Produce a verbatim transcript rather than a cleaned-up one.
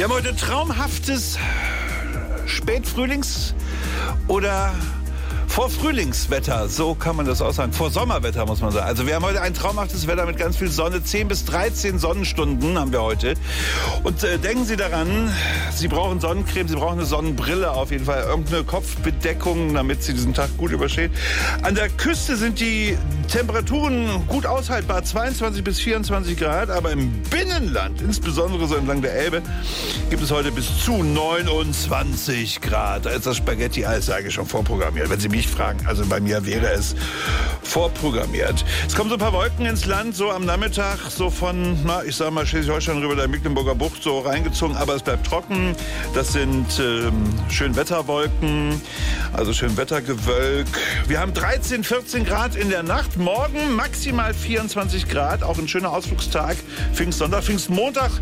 Wir haben heute traumhaftes Spätfrühlings- oder Vorfrühlingswetter, so kann man das auch sagen. Vorsommerwetter muss man sagen. Also wir haben heute ein traumhaftes Wetter mit ganz viel Sonne. zehn bis dreizehn Sonnenstunden haben wir heute. Und äh, denken Sie daran, Sie brauchen Sonnencreme, Sie brauchen eine Sonnenbrille auf jeden Fall. Irgendeine Kopfbedeckung, damit Sie diesen Tag gut überstehen. An der Küste sind die Temperaturen gut aushaltbar, zweiundzwanzig bis vierundzwanzig Grad. Aber im Binnenland, insbesondere so entlang der Elbe, gibt es heute bis zu neunundzwanzig Grad. Da ist das Spaghetti-Eis, sage ich, schon vorprogrammiert. Wenn Sie mich fragen. Also bei mir wäre es vorprogrammiert. Es kommen so ein paar Wolken ins Land, so am Nachmittag, so von, na, ich sag mal, Schleswig-Holstein rüber der Mecklenburger Bucht so reingezogen, aber es bleibt trocken. Das sind ähm, Schönwetterwolken, also Schönwettergewölk. Wir haben dreizehn, vierzehn Grad in der Nacht. Morgen maximal vierundzwanzig Grad, auch ein schöner Ausflugstag. Pfingstsonntag, Pfingstmontag